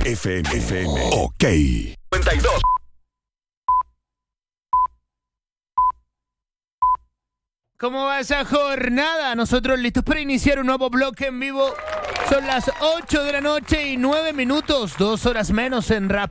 FM. Ok. 92. ¿Cómo va esa jornada? Nosotros listos para iniciar un nuevo bloque en vivo. Son las 8 de la noche y 9 minutos, 2 horas menos en Rap